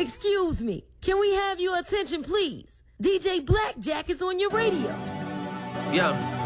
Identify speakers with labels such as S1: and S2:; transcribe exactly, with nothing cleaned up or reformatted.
S1: Excuse me, can we have your attention, please? D J Blackjack is on your radio.
S2: Yeah.